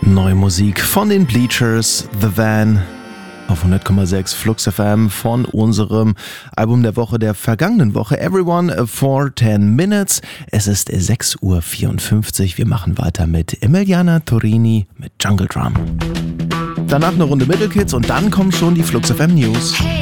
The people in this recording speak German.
Neue Musik von den Bleachers, The Van auf 100,6 Flux FM von unserem Album der Woche der vergangenen Woche, Everyone for 10 Minutes. Es ist 6:54 Uhr. Wir machen weiter mit Emiliana Torini mit Jungle Drum. Danach eine Runde Middle Kids und dann kommen schon die Flux FM News. Hey.